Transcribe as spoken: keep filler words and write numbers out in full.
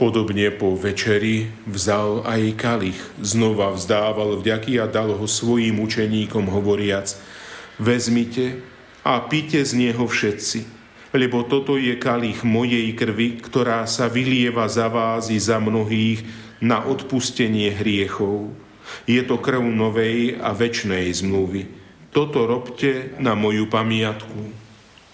Podobne po večeri vzal aj kalich, znova vzdával vďaky a dal ho svojim učeníkom hovoriac: vezmite a pite z neho všetci, lebo toto je kalich mojej krvi, ktorá sa vylieva za vás i za mnohých na odpustenie hriechov. Je to krv novej a večnej zmluvy. Toto robte na moju pamiatku.